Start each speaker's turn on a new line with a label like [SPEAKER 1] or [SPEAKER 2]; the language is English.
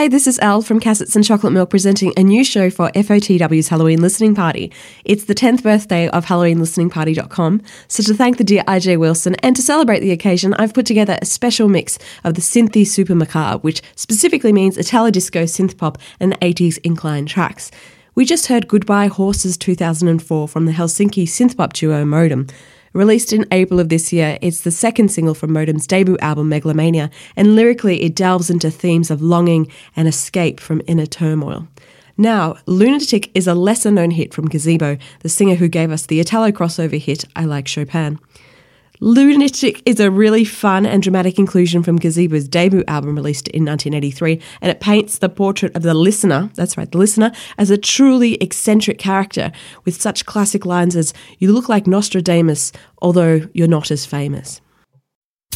[SPEAKER 1] Hi, this is Elle from Cassets and Chocolate Milk presenting a new show for FOTW's Halloween Listening Party. It's the 10th birthday of HalloweenListeningParty.com, so to thank the dear IJ Wilson and to celebrate the occasion, I've put together a special mix of the Synthy Super Macabre, which specifically means Italo-disco, synthpop and 80s incline tracks. We just heard Goodbye Horses 2004 from the Helsinki synthpop duo Modem. Released in April of this year, it's the second single from Modem's debut album Megalomania, and lyrically it delves into themes of longing and escape from inner turmoil. Now, Lunatic is a lesser-known hit from Gazebo, the singer who gave us the Italo crossover hit I Like Chopin. Lunatic is a really fun and dramatic inclusion from Gazebo's debut album released in 1983, and it paints the portrait of the listener, that's right, the listener, as a truly eccentric character with such classic lines as, "You look like Nostradamus, although you're not as famous."